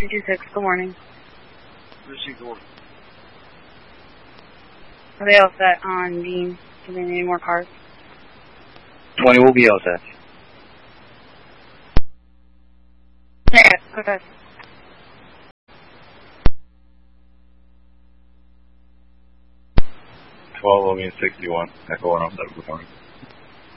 226, good morning. Receive the order. Are they all set on Dean? Do they need any more cars? 20 will be all set. Yeah, okay. 12 will be in 61. Echo 107, good morning.